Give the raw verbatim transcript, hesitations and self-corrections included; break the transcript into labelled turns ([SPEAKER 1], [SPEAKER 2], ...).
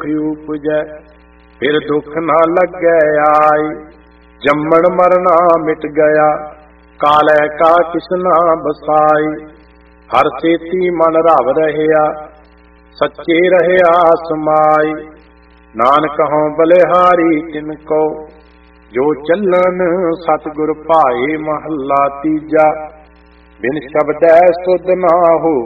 [SPEAKER 1] सुख उपजै, फिर दुख न लगे आय। जम्मण मरना मिट गया, कालै का किसना बसाई। हर सेती मन रव रहया, सच्चे रहया समाई। नानक हों बलिहारी तिनको, जो चलन सतगुर पाए। महला तीजा। बिन शब्दै सुध ना हो